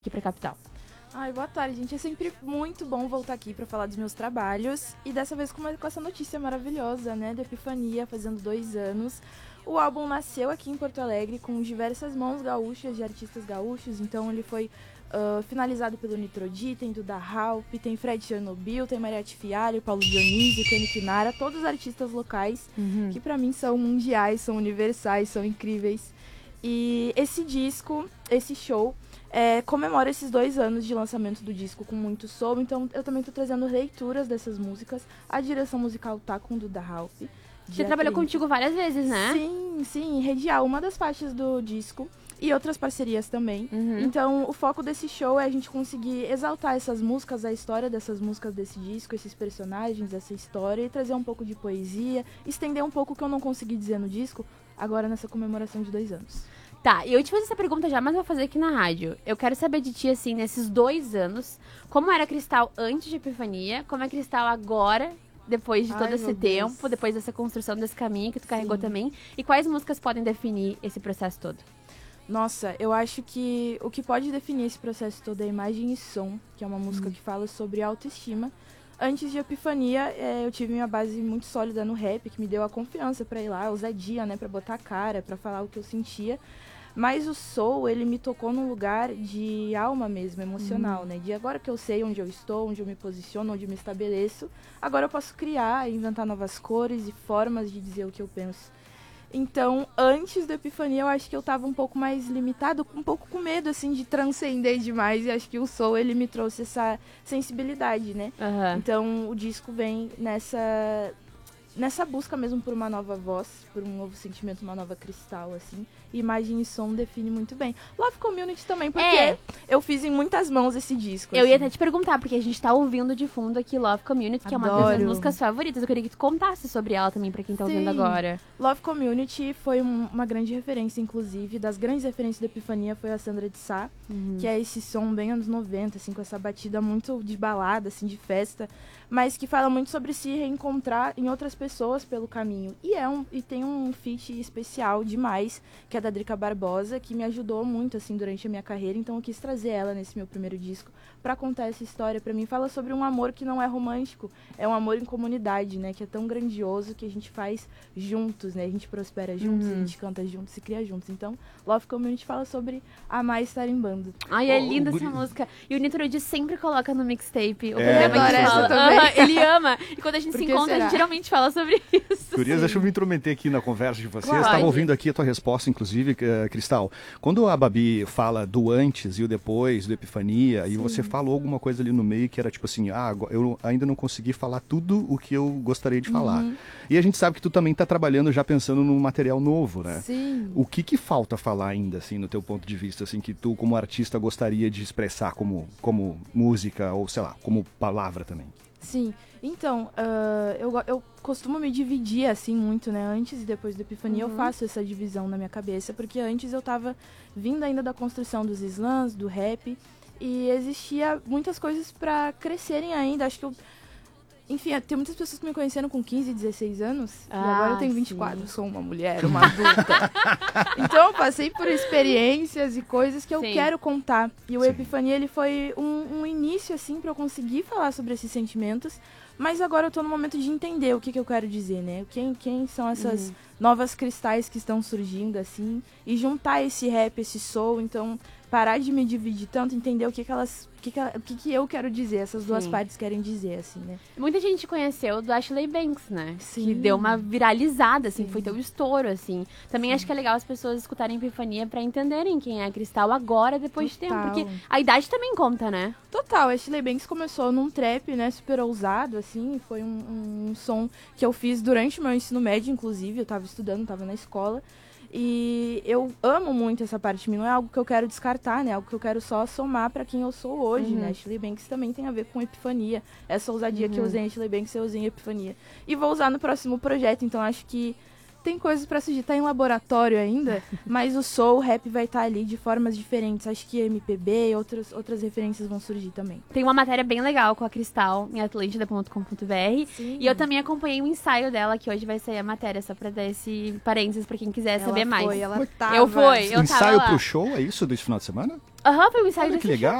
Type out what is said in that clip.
aqui pra capital. Ai, boa tarde, gente. É sempre muito bom voltar aqui para falar dos meus trabalhos. E dessa vez com essa notícia maravilhosa, né? Da Epifania, fazendo 2 anos. O álbum nasceu aqui em Porto Alegre com diversas mãos gaúchas, de artistas gaúchos. Então ele foi finalizado pelo Nitrodi, tem Duda Halp, tem Fred Chernobyl, tem Mariette Fialho, Paulo Dionísio, Kenny Kinara. Todos os artistas locais que para mim são mundiais, são universais, são incríveis. E esse disco, esse show... comemora esses 2 anos de lançamento do disco com muito som, então eu também tô trazendo leituras dessas músicas. A direção musical tá com Duda Halp. Você trabalhou contigo várias vezes, né? Sim, Redial, uma das faixas do disco e outras parcerias também. Então o foco desse show é a gente conseguir exaltar essas músicas, a história dessas músicas desse disco, esses personagens, essa história, e trazer um pouco de poesia, estender um pouco o que eu não consegui dizer no disco, agora nessa comemoração de 2 anos. Tá, e eu te fiz essa pergunta já, mas vou fazer aqui na rádio. Eu quero saber de ti, assim, nesses 2 anos, como era Cristal antes de Epifania, como é Cristal agora, depois de todo esse tempo, depois dessa construção desse caminho que tu carregou também, e quais músicas podem definir esse processo todo? Nossa, eu acho que o que pode definir esse processo todo é Imagem e Som, que é uma música que fala sobre autoestima. Antes de Epifania, eu tive uma base muito sólida no rap, que me deu a confiança pra ir lá, a ousadia, né, pra botar a cara, pra falar o que eu sentia. Mas o soul, ele me tocou num lugar de alma mesmo, emocional, né? De agora que eu sei onde eu estou, onde eu me posiciono, onde eu me estabeleço, agora eu posso criar, inventar novas cores e formas de dizer o que eu penso. Então, antes da Epifania, eu acho que eu tava um pouco mais limitado, um pouco com medo, assim, de transcender demais. E acho que o soul, ele me trouxe essa sensibilidade, né? Então, o disco vem nessa busca mesmo por uma nova voz, por um novo sentimento, uma nova Cristal, assim. Imagem e Som define muito bem. Love Community também, porque eu fiz em muitas mãos esse disco. Eu ia até te perguntar, porque a gente tá ouvindo de fundo aqui Love Community, que é uma das minhas músicas favoritas. Eu queria que tu contasse sobre ela também pra quem tá ouvindo agora. Love Community foi uma grande referência, inclusive. Das grandes referências da Epifania foi a Sandra de Sá, que é esse som bem anos 90, assim, com essa batida muito de balada, assim, de festa, mas que fala muito sobre se reencontrar em outras pessoas pelo caminho. E tem um feat especial demais, que é da Drica Barbosa, que me ajudou muito, assim, durante a minha carreira. Então eu quis trazer ela nesse meu primeiro disco pra contar essa história pra mim. Fala sobre um amor que não é romântico, é um amor em comunidade, né? Que é tão grandioso, que a gente faz juntos, né? A gente prospera juntos, a gente canta juntos, se cria juntos. Então, Love Community fala sobre amar e estar em bando. Ai, é linda essa música. E o Nitrodi sempre coloca no mixtape. O programa que fala. Ele ama. E quando a gente se encontra, a gente geralmente fala sobre isso. Gurias, deixa eu me intrometer aqui na conversa de vocês. Estava ouvindo aqui a tua resposta, inclusive, Cristal. Quando a Babi fala do antes e o depois, do Epifania, e você falou alguma coisa ali no meio que era tipo assim, eu ainda não consegui falar tudo o que eu gostaria de falar. E a gente sabe que tu também tá trabalhando já pensando num material novo, né? Sim. O que falta falar ainda, assim, no teu ponto de vista, assim, que tu, como artista, gostaria de expressar como música ou, sei lá, como palavra também? Sim, então, eu costumo me dividir, assim, muito, né? Antes e depois da Epifania eu faço essa divisão na minha cabeça, porque antes eu tava vindo ainda da construção dos slams, do rap, e existia muitas coisas pra crescerem ainda. Acho que enfim, tem muitas pessoas que me conheceram com 15, 16 anos, e agora eu tenho 24, sou uma mulher, uma adulta. Então eu passei por experiências e coisas que eu quero contar. E o Epifania, ele foi um início, assim, pra eu conseguir falar sobre esses sentimentos, mas agora eu tô no momento de entender o que eu quero dizer, né? Quem são essas novas cristais que estão surgindo, assim, e juntar esse rap, esse soul, então parar de me dividir tanto, entender o que eu quero dizer, essas duas partes querem dizer, assim, né? Muita gente conheceu do Ashley Banks, né? Sim. Que deu uma viralizada, assim, foi teu estouro, assim. Também acho que é legal as pessoas escutarem Epifania pra entenderem quem é a Cristal agora, depois de tempo. Porque a idade também conta, né? Total, Ashley Banks começou num trap, né, super ousado, assim, foi um som que eu fiz durante o meu ensino médio, inclusive, eu tava estudando, tava na escola. E eu amo muito essa parte de mim, não é algo que eu quero descartar, né? É algo que eu quero só somar pra quem eu sou hoje, né? Ashley Banks também tem a ver com Epifania. Essa ousadia que eu usei em Ashley Banks, eu usei em Epifania. E vou usar no próximo projeto, então acho que tem coisas pra surgir. Tá em laboratório ainda, mas o soul, o rap vai estar ali de formas diferentes. Acho que MPB e outras referências vão surgir também. Tem uma matéria bem legal com a Cristal em atlântida.com.br. E eu também acompanhei o ensaio dela, que hoje vai sair a matéria, só pra dar esse parênteses pra quem quiser saber mais. Ela tava. Eu tava Ensaio lá. pro show, é isso, desse final de semana? Aham, foi um ensaio Olha desse que legal.